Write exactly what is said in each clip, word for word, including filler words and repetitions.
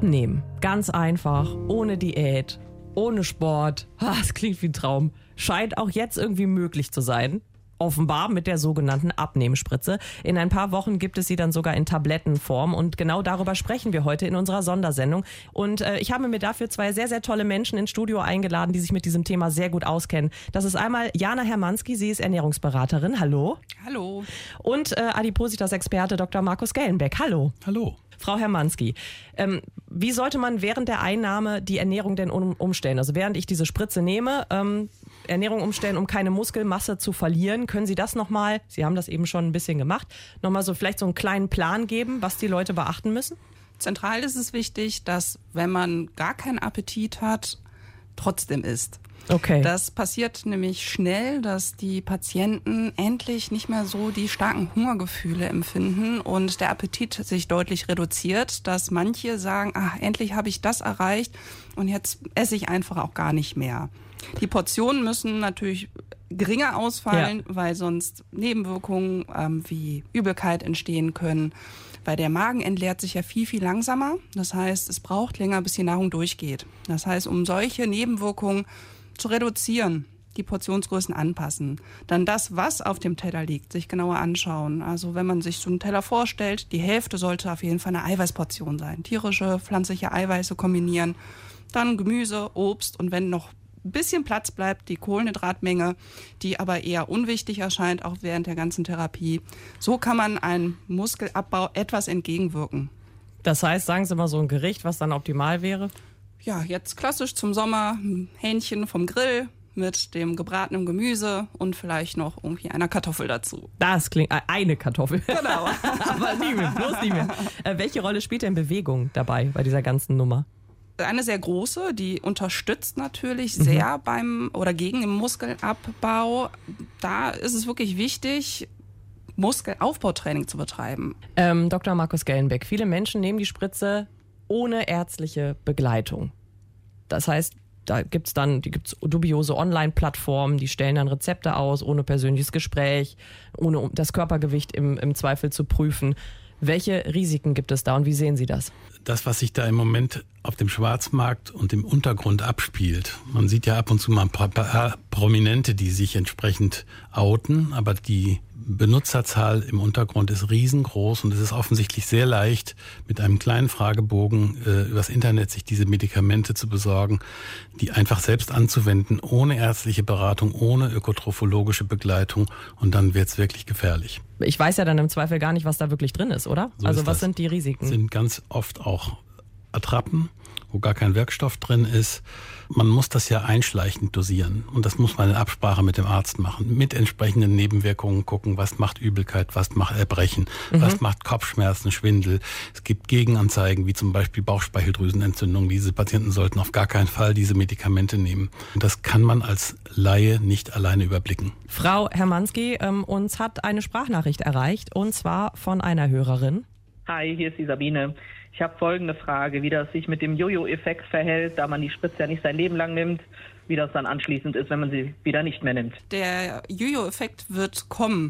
Abnehmen. Ganz einfach, ohne Diät, ohne Sport. Das klingt wie ein Traum. Scheint auch jetzt irgendwie möglich zu sein. Offenbar mit der sogenannten Abnehmspritze. In ein paar Wochen gibt es sie dann sogar in Tablettenform und genau darüber sprechen wir heute in unserer Sondersendung. Und äh, ich habe mir dafür zwei sehr, sehr tolle Menschen ins Studio eingeladen, die sich mit diesem Thema sehr gut auskennen. Das ist einmal Jana Hermanski, sie ist Ernährungsberaterin. Hallo. Hallo. Und äh, Adipositas-Experte Doktor Markus Gellenbeck. Hallo. Hallo. Frau Hermanski, ähm, wie sollte man während der Einnahme die Ernährung denn um, umstellen? Also während ich diese Spritze nehme, ähm, Ernährung umstellen, um keine Muskelmasse zu verlieren. Können Sie das nochmal, Sie haben das eben schon ein bisschen gemacht, nochmal so vielleicht so einen kleinen Plan geben, was die Leute beachten müssen? Zentral ist es wichtig, dass wenn man gar keinen Appetit hat, trotzdem isst. Okay. Das passiert nämlich schnell, dass die Patienten endlich nicht mehr so die starken Hungergefühle empfinden und der Appetit sich deutlich reduziert, dass manche sagen, ach, endlich habe ich das erreicht und jetzt esse ich einfach auch gar nicht mehr. Die Portionen müssen natürlich geringer ausfallen, ja, weil sonst Nebenwirkungen ähm, wie Übelkeit entstehen können. Weil der Magen entleert sich ja viel, viel langsamer. Das heißt, es braucht länger, bis die Nahrung durchgeht. Das heißt, um solche Nebenwirkungen zu reduzieren, die Portionsgrößen anpassen. Dann das, was auf dem Teller liegt, sich genauer anschauen. Also wenn man sich so einen Teller vorstellt, die Hälfte sollte auf jeden Fall eine Eiweißportion sein. Tierische, pflanzliche Eiweiße kombinieren. Dann Gemüse, Obst und wenn noch ein bisschen Platz bleibt, die Kohlenhydratmenge, die aber eher unwichtig erscheint, auch während der ganzen Therapie. So kann man einem Muskelabbau etwas entgegenwirken. Das heißt, sagen Sie mal so ein Gericht, was dann optimal wäre? Ja, jetzt klassisch zum Sommer ein Hähnchen vom Grill mit dem gebratenen Gemüse und vielleicht noch irgendwie einer Kartoffel dazu. Das klingt, äh, eine Kartoffel. Genau. Aber nie mehr, bloß nie mehr. Äh, welche Rolle spielt denn Bewegung dabei bei dieser ganzen Nummer? Eine sehr große, die unterstützt natürlich sehr mhm. beim oder gegen den Muskelabbau. Da ist es wirklich wichtig, Muskelaufbautraining zu betreiben. Ähm, Doktor Markus Gellenbeck, viele Menschen nehmen die Spritze ohne ärztliche Begleitung. Das heißt, da gibt's dann, die gibt's dubiose Online-Plattformen, die stellen dann Rezepte aus, ohne persönliches Gespräch, ohne das Körpergewicht im, im Zweifel zu prüfen. Welche Risiken gibt es da und wie sehen Sie das? Das, was sich da im Moment auf dem Schwarzmarkt und im Untergrund abspielt. Man sieht ja ab und zu mal ein paar Prominente, die sich entsprechend outen, aber die Benutzerzahl im Untergrund ist riesengroß und es ist offensichtlich sehr leicht, mit einem kleinen Fragebogen äh, übers Internet sich diese Medikamente zu besorgen, die einfach selbst anzuwenden, ohne ärztliche Beratung, ohne ökotrophologische Begleitung und dann wird's wirklich gefährlich. Ich weiß ja dann im Zweifel gar nicht, was da wirklich drin ist, oder? So also ist was das. sind die Risiken? Es sind ganz oft auch Attrappen, wo gar kein Wirkstoff drin ist. Man muss das ja einschleichend dosieren und das muss man in Absprache mit dem Arzt machen, mit entsprechenden Nebenwirkungen gucken, was macht Übelkeit, was macht Erbrechen, mhm. was macht Kopfschmerzen, Schwindel. Es gibt Gegenanzeigen, wie zum Beispiel Bauchspeicheldrüsenentzündung. Diese Patienten sollten auf gar keinen Fall diese Medikamente nehmen. Und das kann man als Laie nicht alleine überblicken. Frau Hermanski, ähm, uns hat eine Sprachnachricht erreicht und zwar von einer Hörerin. Hi, hier ist die Sabine. Ich habe folgende Frage, wie das sich mit dem Jojo-Effekt verhält, da man die Spritze ja nicht sein Leben lang nimmt, wie das dann anschließend ist, wenn man sie wieder nicht mehr nimmt. Der Jojo-Effekt wird kommen.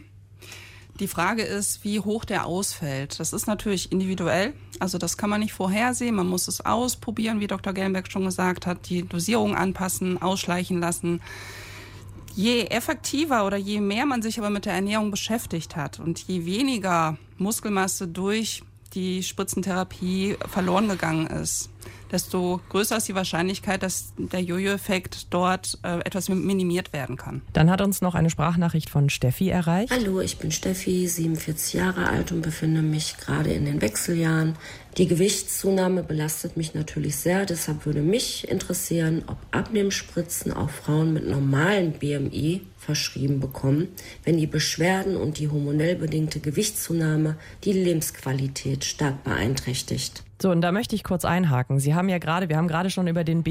Die Frage ist, wie hoch der ausfällt. Das ist natürlich individuell, also das kann man nicht vorhersehen. Man muss es ausprobieren, wie Doktor Gellenbeck schon gesagt hat, die Dosierung anpassen, ausschleichen lassen. Je effektiver oder je mehr man sich aber mit der Ernährung beschäftigt hat und je weniger Muskelmasse durch die Spritzentherapie verloren gegangen ist, desto größer ist die Wahrscheinlichkeit, dass der Jojo-Effekt dort äh, etwas minimiert werden kann. Dann hat uns noch eine Sprachnachricht von Steffi erreicht. Hallo, ich bin Steffi, siebenundvierzig Jahre alt und befinde mich gerade in den Wechseljahren. Die Gewichtszunahme belastet mich natürlich sehr, deshalb würde mich interessieren, ob Abnehmspritzen auch Frauen mit normalem B M I verschrieben bekommen, wenn die Beschwerden und die hormonell bedingte Gewichtszunahme die Lebensqualität stark beeinträchtigt. So, und da möchte ich kurz einhaken. Sie haben ja gerade, wir haben gerade schon über den